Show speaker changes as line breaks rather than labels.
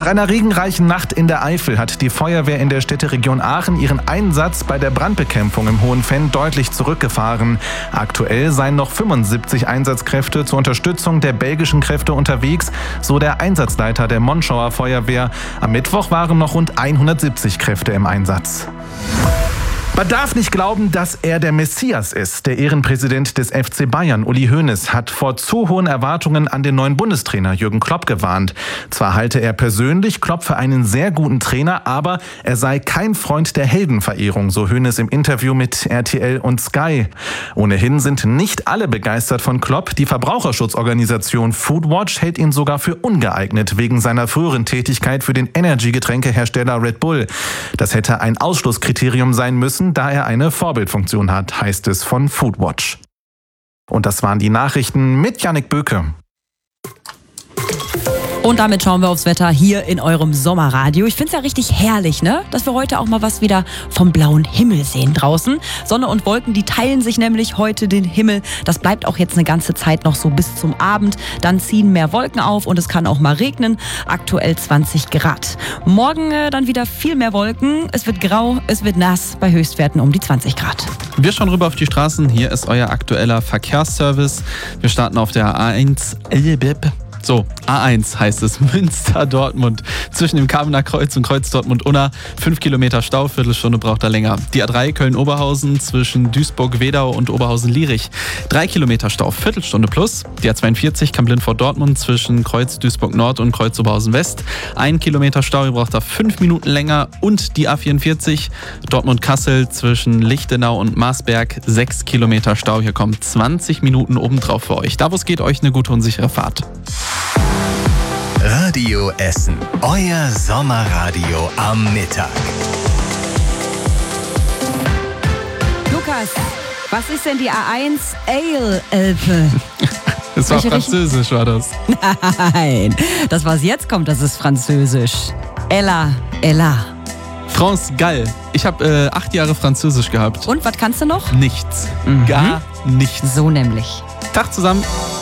einer regenreichen Nacht in der Eifel hat die Feuerwehr in der Städteregion Aachen ihren Einsatz bei der Brandbekämpfung im Hohenfenn deutlich zurückgefahren. Aktuell seien noch 75 Einsatzkräfte zur Unterstützung der belgischen Kräfte unterwegs, so der Einsatzleiter der Monschauer Feuerwehr. Am Mittwoch waren noch rund 170 Kräfte im Einsatz. Man darf nicht glauben, dass er der Messias ist. Der Ehrenpräsident des FC Bayern, Uli Hoeneß, hat vor zu hohen Erwartungen an den neuen Bundestrainer Jürgen Klopp gewarnt. Zwar halte er persönlich Klopp für einen sehr guten Trainer, aber er sei kein Freund der Heldenverehrung, so Hoeneß im Interview mit RTL und Sky. Ohnehin sind nicht alle begeistert von Klopp. Die Verbraucherschutzorganisation Foodwatch hält ihn sogar für ungeeignet wegen seiner früheren Tätigkeit für den Energy-Getränkehersteller Red Bull. Das hätte ein Ausschlusskriterium sein müssen, da er eine Vorbildfunktion hat, heißt es von Foodwatch. Und das waren die Nachrichten mit Jannik Böke.
Und damit schauen wir aufs Wetter hier in eurem Sommerradio. Ich finde es ja richtig herrlich, ne? Dass wir heute auch mal was wieder vom blauen Himmel sehen draußen. Sonne und Wolken, die teilen sich nämlich heute den Himmel. Das bleibt auch jetzt eine ganze Zeit noch so bis zum Abend. Dann ziehen mehr Wolken auf und es kann auch mal regnen. Aktuell 20 Grad. Morgen dann wieder viel mehr Wolken. Es wird grau, es wird nass, bei Höchstwerten um die 20 Grad.
Wir schauen rüber auf die Straßen. Hier ist euer aktueller Verkehrsservice. Wir starten auf der A1 So, A1 heißt es, Münster-Dortmund. Zwischen dem Kamener Kreuz und Kreuz Dortmund-Unna 5 Kilometer Stau, Viertelstunde braucht er länger. Die A3 Köln-Oberhausen zwischen Duisburg-Wedau und Oberhausen-Lierich 3 Kilometer Stau, Viertelstunde plus. Die A42 Kamp-Lindfort-Dortmund zwischen Kreuz Duisburg-Nord und Kreuz Oberhausen-West 1 Kilometer Stau, ihr braucht da 5 Minuten länger. Und die A44 Dortmund-Kassel zwischen Lichtenau und Marsberg 6 Kilometer Stau, hier kommen 20 Minuten obendrauf für euch. Da wo es geht, euch eine gute und sichere Fahrt.
Radio Essen, euer Sommerradio am Mittag.
Lukas, was ist denn die A1 Ale-Elfe?
Das war französisch, war das?
Nein, das was jetzt kommt, das ist französisch. Ella.
France Gall. Ich habe 8 Jahre Französisch gehabt.
Und, was kannst du noch?
Nichts. Gar nichts.
So nämlich.
Tag zusammen.